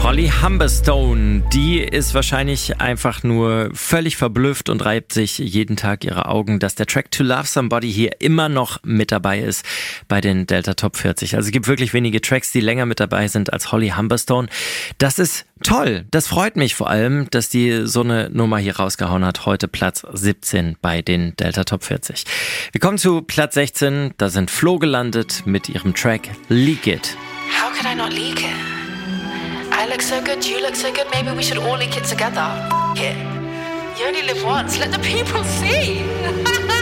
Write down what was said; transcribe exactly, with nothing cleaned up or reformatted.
Holly Humberstone, die ist wahrscheinlich einfach nur völlig verblüfft und reibt sich jeden Tag ihre Augen, dass der Track To Love Somebody hier immer noch mit dabei ist bei den Delta Top vierzig. Also es gibt wirklich wenige Tracks, die länger mit dabei sind als Holly Humberstone. Das ist toll. Das freut mich vor allem, dass die so eine Nummer hier rausgehauen hat. Heute Platz siebzehn bei den Delta Top vierzig. Wir kommen zu Platz sechzehn. Da sind Flo gelandet mit ihrem Track Leak It. How could I not leak it? I look so good, you look so good, maybe we should all leak it together. F- it. You only live once, let the people see.